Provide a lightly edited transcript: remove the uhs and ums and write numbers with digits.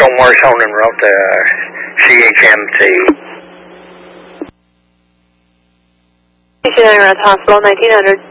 somewhere on en route to CHMT. United Hospital, 1900.